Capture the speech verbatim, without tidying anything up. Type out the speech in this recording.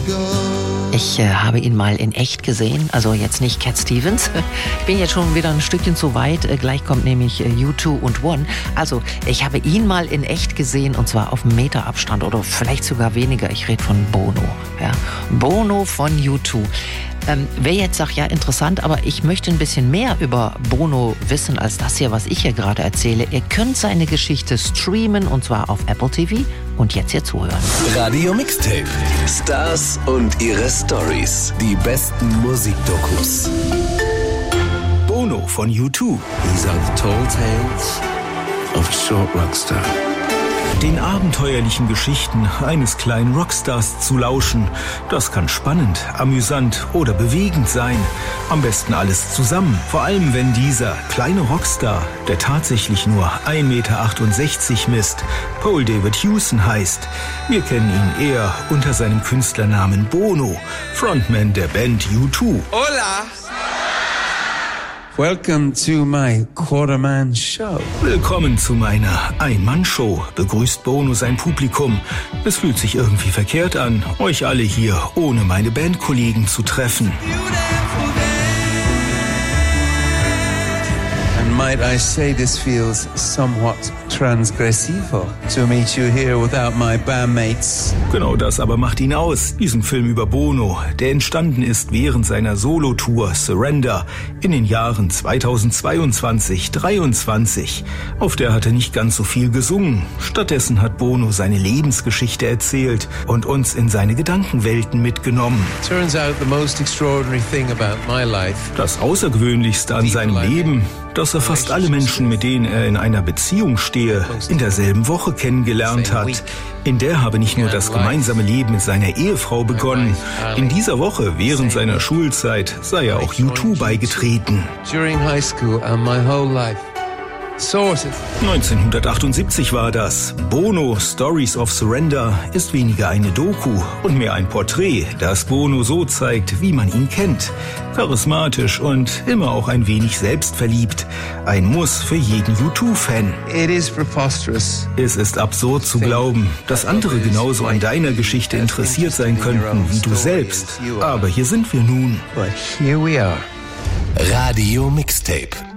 Ich äh, habe ihn mal in echt gesehen, also jetzt nicht Cat Stevens. Ich bin jetzt schon wieder ein Stückchen zu weit. Äh, gleich kommt nämlich äh, U zwei und One. Also ich habe ihn mal in echt gesehen und zwar auf einem Meter Abstand oder vielleicht sogar weniger. Ich rede von Bono. Ja. Bono von U zwei. Ähm, wer jetzt sagt, ja interessant, aber ich möchte ein bisschen mehr über Bono wissen als das hier, was ich hier gerade erzähle. Ihr könnt seine Geschichte streamen und zwar auf Apple T V und jetzt hier zuhören. Radio Mixtape. Stars und ihre Stories. Die besten Musikdokus. Bono von U zwei. These are the tall tales of a short rockstar. Den abenteuerlichen Geschichten eines kleinen Rockstars zu lauschen, das kann spannend, amüsant oder bewegend sein. Am besten alles zusammen, vor allem wenn dieser kleine Rockstar, der tatsächlich nur ein Meter achtundsechzig misst, Paul David Hewson heißt. Wir kennen ihn eher unter seinem Künstlernamen Bono, Frontman der Band U zwei. Hola! Welcome to my Quarterman Show. Willkommen zu meiner Ein-Mann-Show, begrüßt Bono sein Publikum. Es fühlt sich irgendwie verkehrt an, euch alle hier ohne meine Bandkollegen zu treffen. And might I say this feels somewhat transgressivo to meet you here without my bandmates. Genau das aber macht ihn aus, diesen Film über Bono, der entstanden ist während seiner Solo-Tour Surrender in den Jahren zweitausendzweiundzwanzig dreiundzwanzig. Auf der hat er nicht ganz so viel gesungen. Stattdessen hat Bono seine Lebensgeschichte erzählt und uns in seine Gedankenwelten mitgenommen. Turns out the most extraordinary thing about my life. Das Außergewöhnlichste an seinem Leben, dass er fast alle Menschen, mit denen er in einer Beziehung stehe, in derselben Woche kennengelernt hat. In der habe nicht nur das gemeinsame Leben mit seiner Ehefrau begonnen. In dieser Woche, während seiner Schulzeit, sei er auch U zwei beigetreten. During high school and my whole life. Sources. neunzehnhundertachtundsiebzig war das. Bono, Stories of Surrender, ist weniger eine Doku und mehr ein Porträt, das Bono so zeigt, wie man ihn kennt. Charismatisch und immer auch ein wenig selbstverliebt. Ein Muss für jeden U zwei Fan. It is preposterous. Es ist absurd zu glauben, dass andere genauso an deiner Geschichte interessiert sein könnten wie du selbst. Aber hier sind wir nun. But here we are. Radio Mixtape.